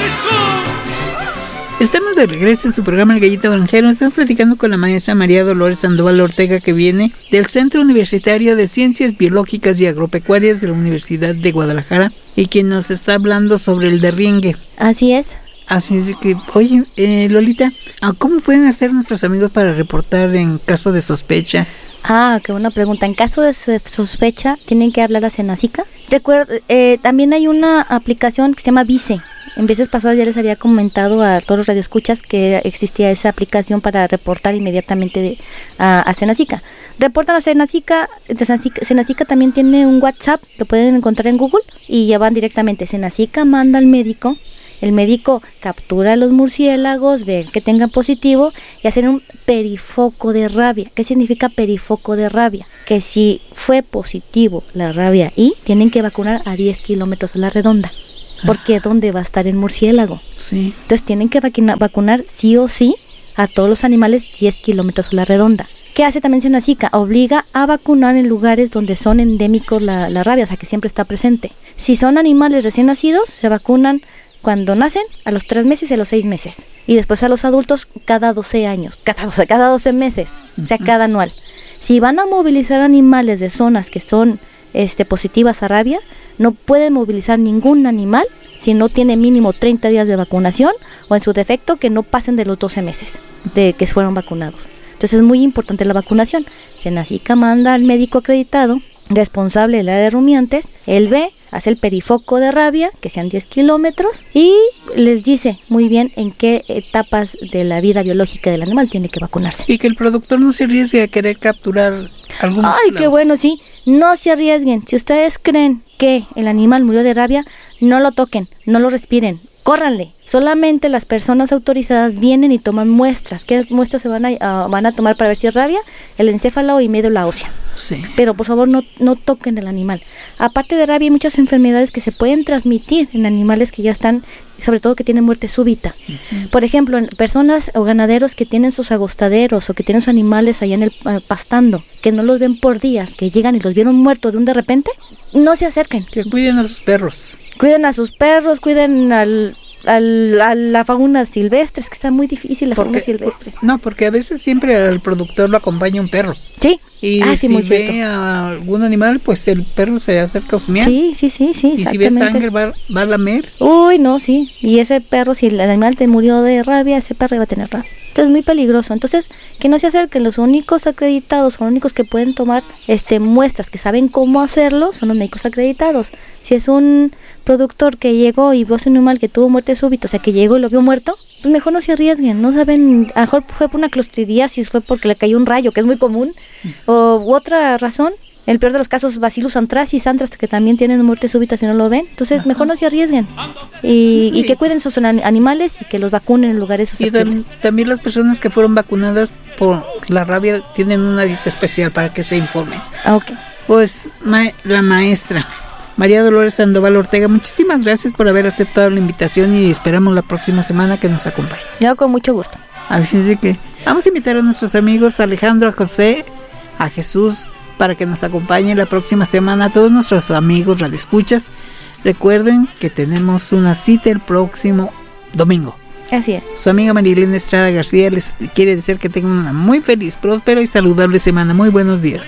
Estamos de regreso en su programa El Gallito Granjero. Estamos platicando con la maestra María Dolores Sandoval Ortega, que viene del Centro Universitario de Ciencias Biológicas y Agropecuarias de la Universidad de Guadalajara, y quien nos está hablando sobre el derriengue. Así es. Así es que, oye, Lolita, ¿cómo pueden hacer nuestros amigos para reportar en caso de sospecha? Qué buena pregunta. En caso de sospecha, tienen que hablar a Senacica. También hay una aplicación que se llama Vice. En veces pasadas ya les había comentado a todos los radioescuchas que existía esa aplicación para reportar inmediatamente a Senacica. Reportan a Senacica. Senacica también tiene un WhatsApp, lo pueden encontrar en Google, y ya van directamente. Senacica manda al médico. El médico captura a los murciélagos, ve que tengan positivo y hacen un perifoco de rabia. ¿Qué significa perifoco de rabia? Que si fue positivo la rabia y tienen que vacunar a 10 kilómetros a la redonda. Porque ¿dónde va a estar el murciélago? Sí. Entonces tienen que vacunar sí o sí a todos los animales 10 kilómetros a la redonda. ¿Qué hace también Senacica? Obliga a vacunar en lugares donde son endémicos la rabia, o sea que siempre está presente. Si son animales recién nacidos, se vacunan cuando nacen, a los 3 meses y a los 6 meses. Y después a los adultos cada 12 años, cada 12 meses, o sea, cada anual. Si van a movilizar animales de zonas que son positivas a rabia, no pueden movilizar ningún animal si no tiene mínimo 30 días de vacunación, o en su defecto que no pasen de los 12 meses de que fueron vacunados. Entonces es muy importante la vacunación. Senacica manda al médico acreditado, responsable del área de rumiantes, él ve, hace el perifoco de rabia, que sean 10 kilómetros, y les dice muy bien en qué etapas de la vida biológica del animal tiene que vacunarse. Y que el productor no se arriesgue a querer capturar algún ¡Ay, qué bueno, sí! No se arriesguen. Si ustedes creen que el animal murió de rabia, no lo toquen, no lo respiren, córranle. Solamente las personas autorizadas vienen y toman muestras. ¿Qué muestras se van a tomar para ver si es rabia? El encéfalo y médula ósea. Sí. Pero por favor no toquen el animal. Aparte de rabia, hay muchas enfermedades que se pueden transmitir en animales que ya están, sobre todo que tienen muerte súbita. Uh-huh. Por ejemplo, en personas o ganaderos que tienen sus agostaderos o que tienen sus animales allá en el pastando, que no los ven por días, que llegan y los vieron muertos de repente, no se acerquen. Que cuiden a sus perros. Cuiden a sus perros, cuiden a la fauna silvestre. Es que está muy difícil fauna silvestre. Porque a veces siempre al productor lo acompaña un perro. Sí. Y sí, si muy ve cierto. A algún animal, pues el perro se acerca a husmear. Sí, y si ve sangre va a lamer. Uy, no, sí. Y ese perro, si el animal te murió de rabia, ese perro iba a tener rabia. Entonces es muy peligroso. Entonces, que no se acerquen. Los únicos acreditados, los únicos que pueden tomar muestras, que saben cómo hacerlo, son los médicos acreditados. Si es un productor que llegó y vio a un animal que tuvo muerte súbita, o sea, que llegó y lo vio muerto, pues mejor no se arriesguen. No saben, a lo mejor fue por una clostridiasis, fue porque le cayó un rayo, que es muy común, u otra razón. En el peor de los casos, Bacillus anthracis, que también tienen muerte súbita si no lo ven. Entonces, mejor no se arriesguen. Y que cuiden sus animales y que los vacunen en lugares susceptibles. Y también las personas que fueron vacunadas por la rabia tienen una dieta especial para que se informen. Okay. Pues la maestra María Dolores Sandoval Ortega, muchísimas gracias por haber aceptado la invitación y esperamos la próxima semana que nos acompañe. Yo con mucho gusto. Así es de que vamos a invitar a nuestros amigos a Alejandro, a José, a Jesús, para que nos acompañe la próxima semana. A todos nuestros amigos radioescuchas, recuerden que tenemos una cita el próximo domingo. Así es. Su amiga Marilena Estrada García les quiere decir que tengan una muy feliz, próspera y saludable semana. Muy buenos días.